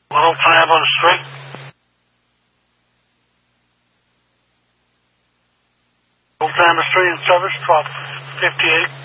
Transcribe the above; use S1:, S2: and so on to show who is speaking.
S1: 105 on the street. Old Time Street in service, 1258.